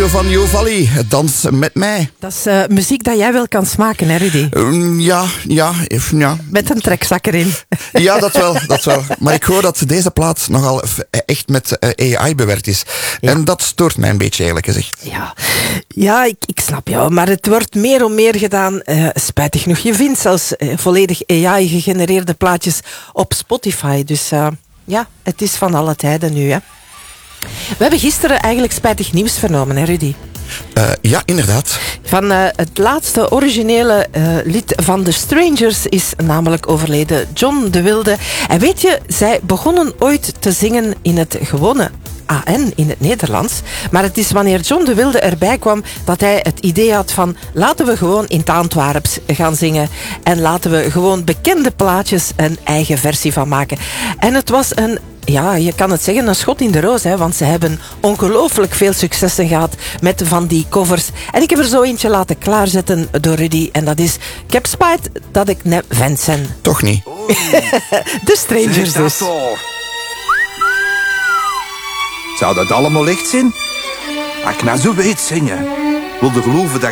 trio van Jovalli. Dans met mij. Dat is muziek dat jij wel kan smaken, hè, Rudy? Ja. Met een trekzak erin. Ja, dat wel. Maar ik hoor dat deze plaat nogal echt met AI bewerkt is. Ja. En dat stoort mij een beetje, eigenlijk gezegd. Ja, ik snap jou. Maar het wordt meer en meer gedaan. Spijtig genoeg. Je vindt zelfs volledig AI-gegenereerde plaatjes op Spotify. Dus het is van alle tijden nu, hè. We hebben gisteren eigenlijk spijtig nieuws vernomen, hè, Rudy? Ja, inderdaad. Van het laatste originele lid van The Strangers is namelijk overleden, John de Wilde. En weet je, zij begonnen ooit te zingen in het gewone AN, in het Nederlands. Maar het is wanneer John de Wilde erbij kwam dat hij het idee had van laten we gewoon in het Antwerps gaan zingen en laten we gewoon bekende plaatjes een eigen versie van maken. En het was je kan het zeggen, een schot in de roos, hè, want ze hebben ongelooflijk veel successen gehad met van die covers. En ik heb er zo eentje laten klaarzetten door Rudy, en dat is ik heb spijt dat ik net vent ben. Toch niet. De Strangers dus. Zou dat allemaal echt zijn? Als ik nou zo weet zingen, wilde geloven dat